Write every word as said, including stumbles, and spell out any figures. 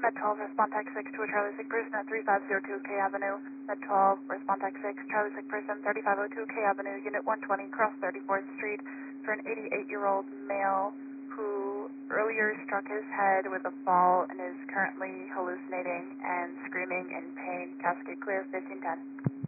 Med twelve, respond tech six to a Charlie sick person at three five zero two K Avenue. Med twelve, respond tech six, Charlie sick person, thirty-five oh two K Avenue, Unit one twenty, cross thirty-fourth Street, for an eighty-eight-year-old male who earlier struck his head with a fall and is currently hallucinating and screaming in pain. Cascade clear, fifteen ten.